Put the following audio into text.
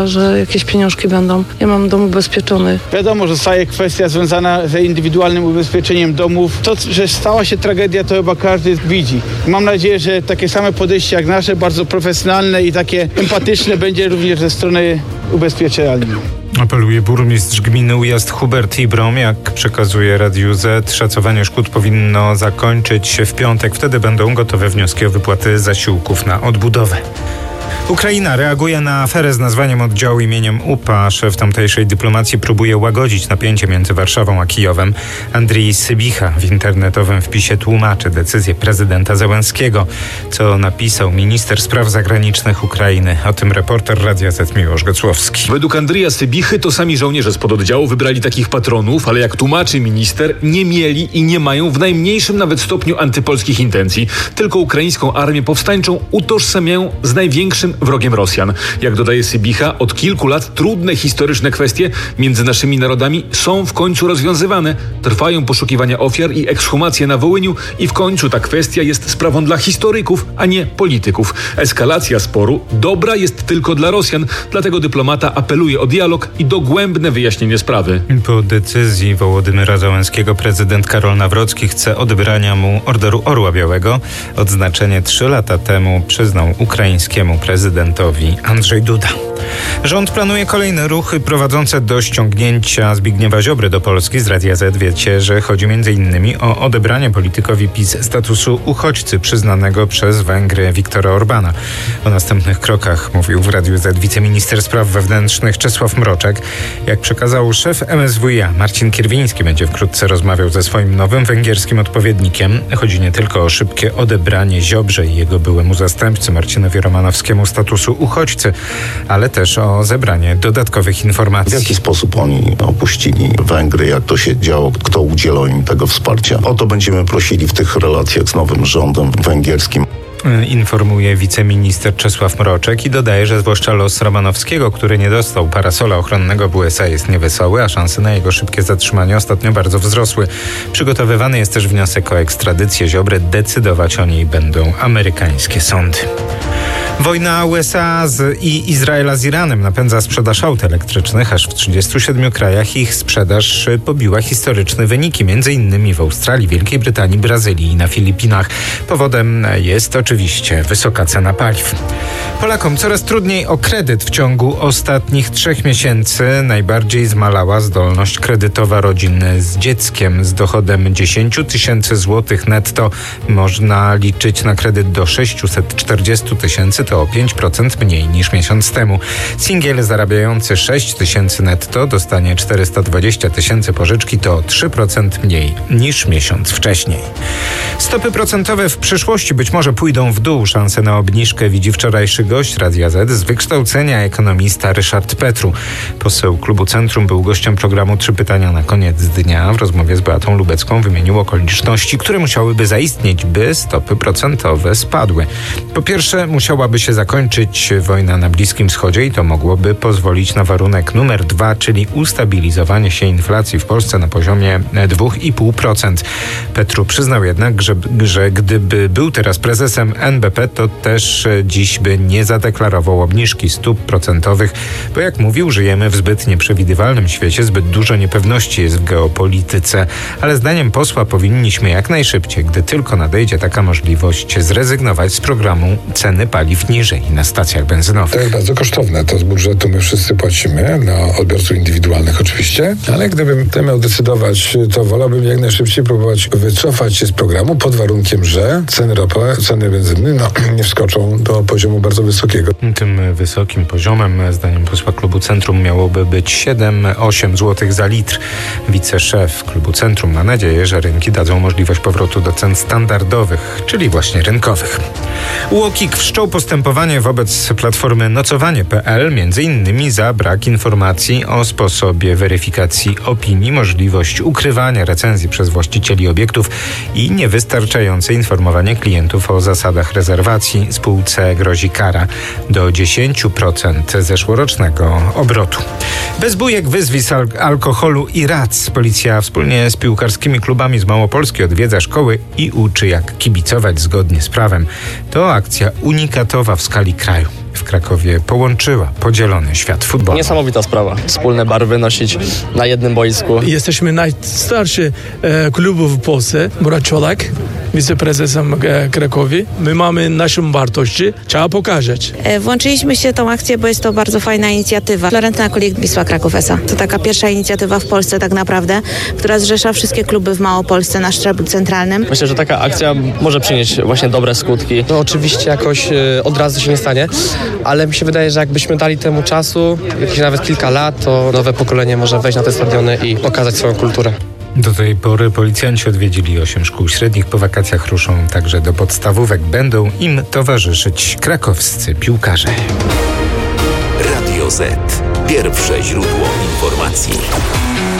że jakieś pieniążki będą. Ja mam dom ubezpieczony. Wiadomo, że zostaje kwestia związana z indywidualnym ubezpieczeniem domów. To, że stała się tragedia, to chyba każdy widzi. Mam nadzieję, że takie same podejście jak nasze, bardzo profesjonalne i takie empatyczne będzie również ze strony ubezpieczalni. Apeluje burmistrz gminy Ujazd Hubert Ibrom. Jak przekazuje Radiu Z, szacowanie szkód powinno zakończyć się w piątek. Wtedy będą gotowe wnioski o wypłaty zasiłków na odbudowę. Ukraina reaguje na aferę z nazwaniem oddziału imieniem UPA. Szef tamtejszej dyplomacji próbuje łagodzić napięcie między Warszawą a Kijowem. Andrii Sybicha w internetowym wpisie tłumaczy decyzję prezydenta Zełenskiego, co napisał minister spraw zagranicznych Ukrainy. O tym reporter Radia Z Miłosz Gocłowski. Według Andrija Sybichy to sami żołnierze spod oddziału wybrali takich patronów, ale jak tłumaczy minister, nie mieli i nie mają w najmniejszym nawet stopniu antypolskich intencji. Tylko ukraińską armię powstańczą utożsamiają z największym wrogiem Rosjan. Jak dodaje Sybicha, od kilku lat trudne historyczne kwestie między naszymi narodami są w końcu rozwiązywane. Trwają poszukiwania ofiar i ekshumacje na Wołyniu i w końcu ta kwestia jest sprawą dla historyków, a nie polityków. Eskalacja sporu dobra jest tylko dla Rosjan, dlatego dyplomata apeluje o dialog i dogłębne wyjaśnienie sprawy. Po decyzji Wołodymyra Zełenskiego prezydent Karol Nawrocki chce odebrania mu Orderu Orła Białego. Odznaczenie 3 lata temu przyznał ukraińskiemu prezydentowi Andrzej Duda. Rząd planuje kolejne ruchy prowadzące do ściągnięcia Zbigniewa Ziobry do Polski. Z Radia Z wiecie, że chodzi m.in. o odebranie politykowi PiS statusu uchodźcy przyznanego przez Węgry Viktora Orbana. O następnych krokach mówił w Radiu Z wiceminister spraw wewnętrznych Czesław Mroczek. Jak przekazał szef MSWiA Marcin Kierwiński, będzie wkrótce rozmawiał ze swoim nowym węgierskim odpowiednikiem. Chodzi nie tylko o szybkie odebranie Ziobrze i jego byłemu zastępcy Marcinowi Romanowskiemu statusu uchodźcy, ale też o zebranie dodatkowych informacji. W jaki sposób oni opuścili Węgry, jak to się działo, kto udzielał im tego wsparcia. O to będziemy prosili w tych relacjach z nowym rządem węgierskim. Informuje wiceminister Czesław Mroczek i dodaje, że zwłaszcza los Romanowskiego, który nie dostał parasola ochronnego w USA, jest niewesoły, a szanse na jego szybkie zatrzymanie ostatnio bardzo wzrosły. Przygotowywany jest też wniosek o ekstradycję Ziobry. Decydować o niej będą amerykańskie sądy. Wojna USA i Izraela z Iranem napędza sprzedaż aut elektrycznych. Aż w 37 krajach ich sprzedaż pobiła historyczne wyniki, m.in. w Australii, Wielkiej Brytanii, Brazylii i na Filipinach. Powodem jest oczywiście wysoka cena paliw. Polakom coraz trudniej o kredyt. W ciągu ostatnich 3 miesięcy najbardziej zmalała zdolność kredytowa rodzin z dzieckiem. Z dochodem 10 000 złotych netto można liczyć na kredyt do 640 000, to o 5% mniej niż miesiąc temu. Singiel zarabiający 6 000 netto dostanie 420 000 pożyczki, to o 3% mniej niż miesiąc wcześniej. Stopy procentowe w przyszłości być może pójdą w dół. Szansę na obniżkę widzi wczorajszy gość Radia Z z wykształcenia ekonomista Ryszard Petru. Poseł klubu Centrum był gościem programu 3 pytania na koniec dnia. W rozmowie z Beatą Lubecką wymienił okoliczności, które musiałyby zaistnieć, by stopy procentowe spadły. Po pierwsze, musiałaby się zakończyć wojna na Bliskim Wschodzie i to mogłoby pozwolić na warunek numer 2, czyli ustabilizowanie się inflacji w Polsce na poziomie 2,5%. Petru przyznał jednak, że gdyby był teraz prezesem NBP, to też dziś by nie zadeklarował obniżki stóp procentowych, bo jak mówił, żyjemy w zbyt nieprzewidywalnym świecie, zbyt dużo niepewności jest w geopolityce, ale zdaniem posła powinniśmy jak najszybciej, gdy tylko nadejdzie taka możliwość, zrezygnować z programu ceny paliw niżej na stacjach benzynowych. To jest bardzo kosztowne, to z budżetu my wszyscy płacimy, dla odbiorców indywidualnych oczywiście, ale gdybym miał decydować, to wolałbym jak najszybciej próbować wycofać się z programu pod warunkiem, że ceny ropy, ceny benzyny nie wskoczą do poziomu bardzo wysokiego. Tym wysokim poziomem, zdaniem posła klubu Centrum, miałoby być 7-8 zł za litr. Wiceszef klubu Centrum ma nadzieję, że rynki dadzą możliwość powrotu do cen standardowych, czyli właśnie rynkowych. UOKiK wszczął postępowanie wobec platformy nocowanie.pl, m.in. za brak informacji o sposobie weryfikacji opinii, możliwość ukrywania recenzji przez właścicieli obiektów i niewystarczające informowanie klientów o zasadach rezerwacji. Spółce grozi kara do 10% zeszłorocznego obrotu. Bez bujek, wyzwisk, alkoholu i rac policja wspólnie z piłkarskimi klubami z Małopolski odwiedza szkoły i uczy, jak kibicować zgodnie z prawem. To akcja unikatowa w skali kraju. W w Krakowie połączyła podzielony świat futbolu. Niesamowita sprawa. Wspólne barwy nosić na jednym boisku. Jesteśmy najstarszy klub w Polsce, Muraczolak, wiceprezesem Krakowi. My mamy naszą wartość, trzeba pokazać. Włączyliśmy się w tą akcję, bo jest to bardzo fajna inicjatywa. Florentyna Kulik, Wisła Kraków S.A. To taka pierwsza inicjatywa w Polsce tak naprawdę, która zrzesza wszystkie kluby w Małopolsce na szczeblu centralnym. Myślę, że taka akcja może przynieść właśnie dobre skutki. No oczywiście jakoś od razu się nie stanie, ale mi się wydaje, że jakbyśmy dali temu czasu, jakieś nawet kilka lat, to nowe pokolenie może wejść na te stadiony i pokazać swoją kulturę. Do tej pory policjanci odwiedzili 8 szkół średnich. Po wakacjach ruszą także do podstawówek. Będą im towarzyszyć krakowscy piłkarze. Radio Z. Pierwsze źródło informacji.